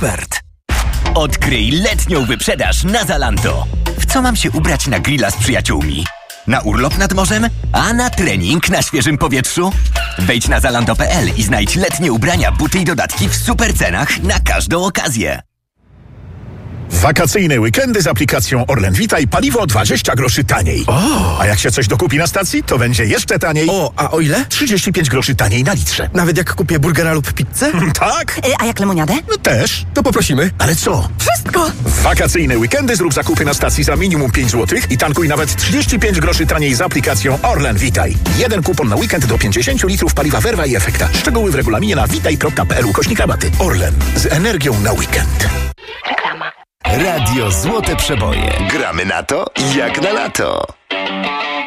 ekspert. Odkryj letnią wyprzedaż na Zalando. W co mam się ubrać na grilla z przyjaciółmi? Na urlop nad morzem? A na trening na świeżym powietrzu? Wejdź na zalando.pl i znajdź letnie ubrania, buty i dodatki w super cenach na każdą okazję. Wakacyjne weekendy z aplikacją Orlen Vitaj, paliwo 20 groszy taniej. O! A jak się coś dokupi na stacji, to będzie jeszcze taniej. A o ile? 35 groszy taniej na litrze. Nawet jak kupię burgera lub pizzę? Tak? A jak lemoniadę? No też. To poprosimy. Ale co? Wszystko! W wakacyjne weekendy zrób zakupy na stacji za minimum 5 zł i tankuj nawet 35 groszy taniej z aplikacją Orlen Vitaj. Jeden kupon na weekend do 50 litrów paliwa Verva i Efekta. Szczegóły w regulaminie na vitaj.pl/rabaty. Orlen. Z energią na weekend. Reklama. Radio Złote Przeboje. Gramy na to jak na lato.